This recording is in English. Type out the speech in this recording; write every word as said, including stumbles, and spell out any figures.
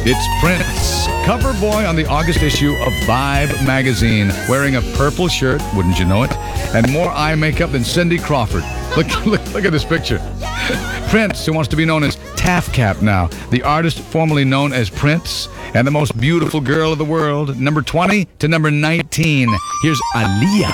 It's Prince, cover boy on the August issue of Vibe magazine, wearing a purple shirt, wouldn't you know it, and more eye makeup than Cindy Crawford. Look, look, look at this picture. Prince, who wants to be known as Taff Cap now, the artist formerly known as Prince, and the most beautiful girl of the world, number twenty to number nineteen. Here's Aaliyah.